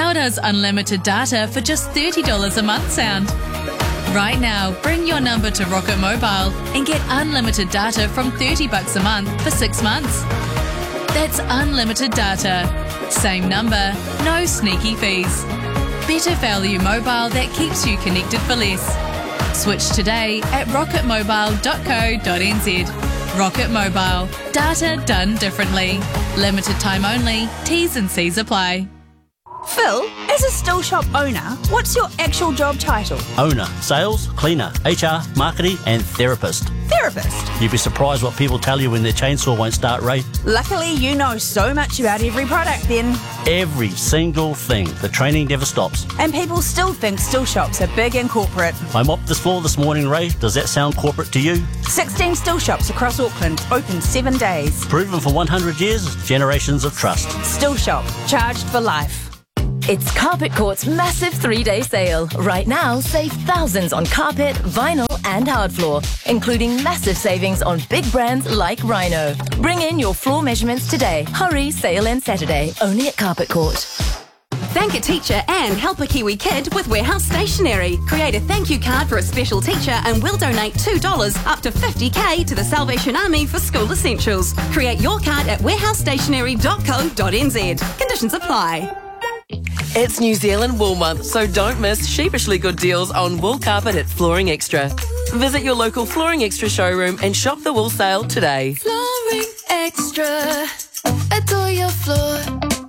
How does unlimited data for just $30 a month sound? Right now, bring your number to Rocket Mobile and get unlimited data from $30 a month for 6 months. That's unlimited data. Same number, no sneaky fees. Better value mobile that keeps you connected for less. Switch today at rocketmobile.co.nz. Rocket Mobile. Data done differently. Limited time only. T's and C's apply. Phil, as a still shop owner, what's your actual job title? Owner, sales, cleaner, HR, marketing and therapist. Therapist? You'd be surprised what people tell you when their chainsaw won't start, Ray. Luckily, you know so much about every product then. Every single thing. The training never stops. And people still think still shops are big and corporate. I mopped this floor this morning, Ray. Does that sound corporate to you? 16 still shops across Auckland, open 7 days. Proven for 100 years, generations of trust. Still shop, charged for life. It's Carpet Court's massive 3-day sale. Right now, save thousands on carpet, vinyl and hard floor, including massive savings on big brands like Rhino. Bring in your floor measurements today. Hurry, sale ends Saturday, only at Carpet Court. Thank a teacher and help a Kiwi kid with Warehouse Stationery. Create a thank you card for a special teacher and we'll donate $2 up to $50,000 to the Salvation Army for school essentials. Create your card at warehousestationery.co.nz. Conditions apply. It's New Zealand Wool Month, so don't miss sheepishly good deals on wool carpet at Flooring Extra. Visit your local Flooring Extra showroom and shop the wool sale today. Flooring Extra, adore your floor.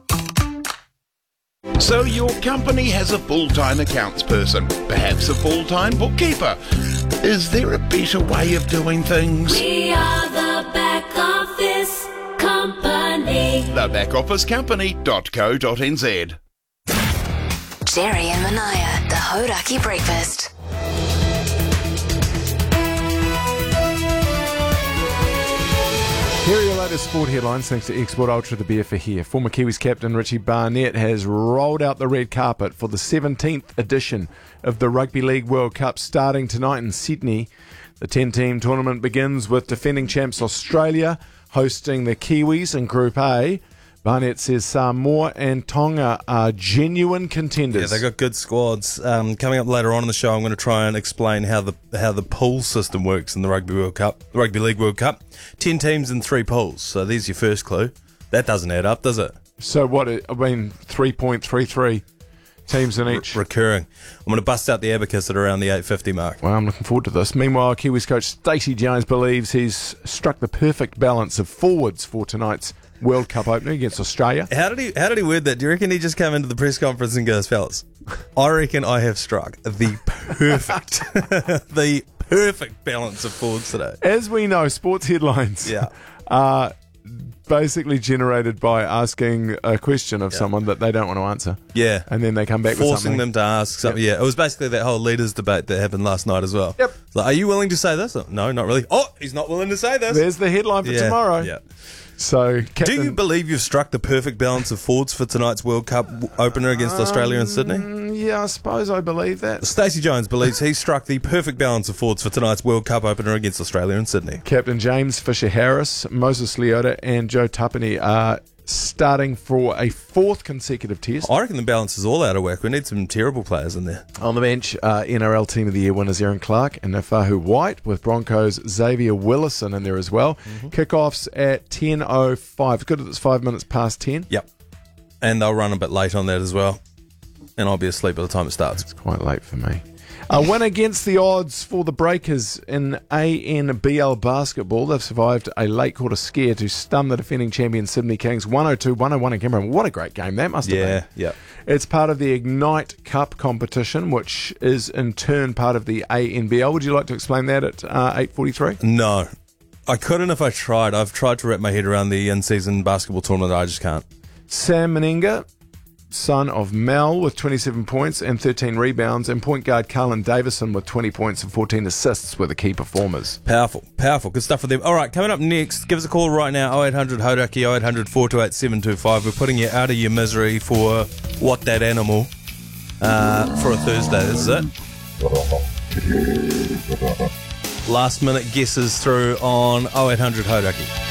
So your company has a full-time accounts person, perhaps a full-time bookkeeper. Is there a better way of doing things? We are the back office company. Thebackofficecompany.co.nz. Jerry and Manaya, the Hodaki Breakfast. Here are your latest sport headlines thanks to Export Ultra, the beer for here. Former Kiwis captain Richie Barnett has rolled out the red carpet for the 17th edition of the Rugby League World Cup starting tonight in Sydney. The 10-team tournament begins with defending champs Australia hosting the Kiwis in Group A. Barnett says Samoa and Tonga are genuine contenders. Yeah, they got good squads. Coming up later on in the show, I'm going to try and explain how the pool system works in the Rugby League World Cup. 10 teams in 3 pools. So there's your first clue. That doesn't add up, does it? So what? 3.33 teams in each. Recurring. I'm going to bust out the abacus at around the 850 mark. Well, I'm looking forward to this. Meanwhile, Kiwis coach Stacey Jones believes he's struck the perfect balance of forwards for tonight's World Cup opener against Australia. How did he word that? Do you reckon he just came into the press conference and goes, fellas, I reckon I have struck the perfect balance of forwards today. As we know, sports headlines are basically generated by asking a question of someone that they don't want to answer. Yeah. And then they come back with something. Forcing them to ask something. Yep. Yeah, it was basically that whole leaders debate that happened last night as well. Yep. Like, are you willing to say this? No, not really. Oh, he's not willing to say this. There's the headline for tomorrow. Yeah. So, do you believe you've struck the perfect balance of forwards for tonight's World Cup opener against Australia and Sydney? Yeah, I suppose I believe that. Stacey Jones believes he struck the perfect balance of forwards for tonight's World Cup opener against Australia and Sydney. Captain James Fisher-Harris, Moses Leota and Joe Tapine are starting for a 4th consecutive test. I reckon the balance is all out of whack. We need some terrible players in there. On the bench, NRL Team of the Year winners Aaron Clark and Nafahu White, with Broncos Xavier Willison in there as well. Kickoffs at 10:05. It's good that it's 5 minutes past 10. Yep. And they'll run a bit late on that as well. And I'll be asleep by the time it starts. It's quite late for me. A win against the odds for the Breakers in ANBL basketball. They've survived a late quarter scare to stun the defending champion Sydney Kings 102-101 in Canberra. What a great game that must have been. Yeah. It's part of the Ignite Cup competition, which is in turn part of the ANBL. Would you like to explain that at 8:43? No. I couldn't if I tried. I've tried to wrap my head around the in-season basketball tournament. I just can't. Sam Meninga, son of Mel, with 27 points and 13 rebounds, and point guard Carlin Davison with 20 points and 14 assists were the key performers. Powerful. Good stuff for them. All right, coming up next, give us a call right now, 0800 Hodaki, 0800 428 725. We're putting you out of your misery for What That Animal for a Thursday. This is it. Last minute guesses through on 0800 Hodaki.